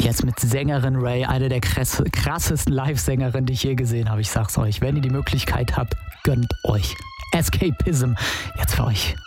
jetzt mit Sängerin Ray, eine der krassesten Live-Sängerinnen, die ich je gesehen habe. Ich sag's euch, wenn ihr die Möglichkeit habt, gönnt euch Escapism jetzt für euch.